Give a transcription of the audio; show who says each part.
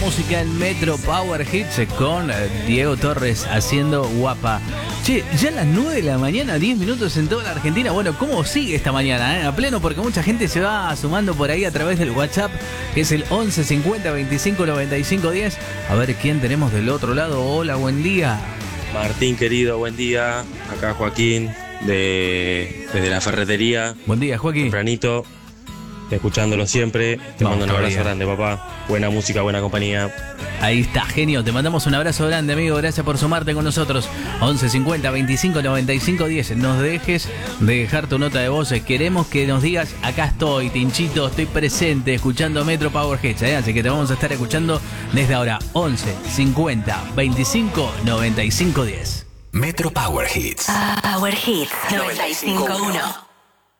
Speaker 1: música en Metro Power Hits con Diego Torres haciendo Guapa. Che, ya a las 9 de la mañana, 10 minutos en toda la Argentina. Bueno, ¿cómo sigue esta mañana? A pleno, porque mucha gente se va sumando por ahí a través del WhatsApp, que es el 11 50 25 95 10. A ver quién tenemos del otro lado. Hola, buen día.
Speaker 2: Martín, querido, buen día. Acá Joaquín, desde la ferretería.
Speaker 1: Buen día, Joaquín.
Speaker 2: Tempranito, escuchándolo siempre. Te mando un abrazo grande, papá. Buena música, buena compañía.
Speaker 1: Ahí está, genio. Te mandamos un abrazo grande, amigo. Gracias por sumarte con nosotros. 11 50 25 95 10. Nos dejes de dejar tu nota de voz. Queremos que nos digas: acá estoy, Tinchito, estoy presente, escuchando Metro Power Hits. Así que te vamos a estar escuchando desde ahora. 11 50 25 95 10.
Speaker 3: Metro Power Hits.
Speaker 4: Power Hits 95.1.